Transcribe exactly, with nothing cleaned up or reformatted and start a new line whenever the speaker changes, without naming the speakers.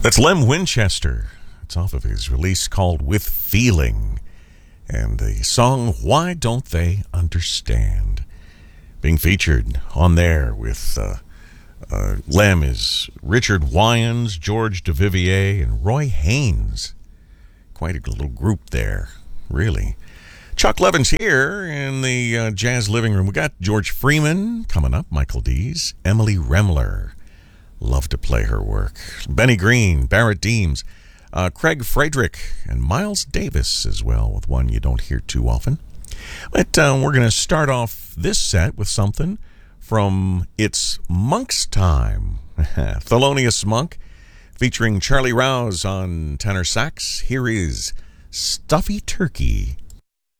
That's Lem Winchester. It's off of his release called With Feeling. And the song, Why Don't They Understand? Being featured on there with uh, uh, Lem is Richard Wyans, George Duvivier, and Roy Haynes. Quite a little group there, really. Chuck Levin's here in the uh, Jazz Living Room. We got George Freeman coming up, Michael Dees, Emily Remler. Love to play her work. Benny Green, Barrett Deems, uh, Craig Frederick, and Miles Davis as well, with one you don't hear too often. But uh, we're going to start off this set with something from It's Monk's Time. Thelonious Monk, featuring Charlie Rouse on tenor sax. Here is Stuffy Turkey.